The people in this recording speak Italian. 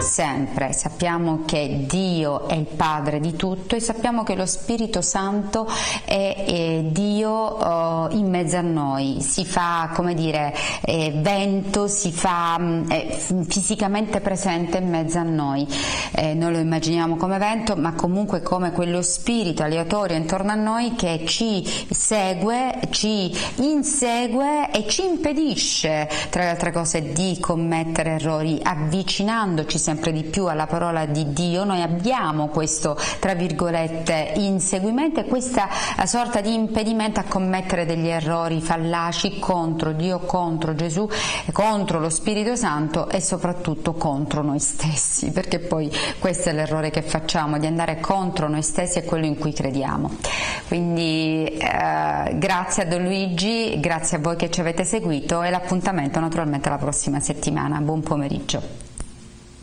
sempre, sappiamo che Dio è il Padre di tutto e sappiamo che lo Spirito Santo è Dio in mezzo a noi, si fa, come dire, vento, si fa fisicamente presente in mezzo a noi. Noi lo immaginiamo come vento, ma comunque come quello spirito aleatorio intorno a noi che ci segue, ci insegue e ci impedisce, tra le altre cose, di commettere errori, avvicinandoci sempre di più alla parola di Dio. Noi abbiamo questo, tra virgolette, inseguimento e questa sorta di impedimento a commettere degli errori fallaci contro Dio, contro Gesù, contro lo Spirito Santo e soprattutto contro noi stessi, perché poi questo è l'errore che facciamo, di andare contro noi stessi e quello in cui crediamo. Quindi grazie a Don Luigi, grazie a voi che ci avete seguito e l'appuntamento naturalmente la prossima settimana. Buon pomeriggio.